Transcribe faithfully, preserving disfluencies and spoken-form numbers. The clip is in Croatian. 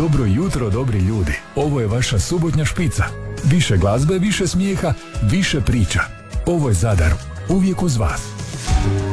Dobro jutro, dobri ljudi. Ovo je vaša subotnja špica. Više glazbe, više smijeha, više priča. Ovo je Zadar. Uvijek uz vas.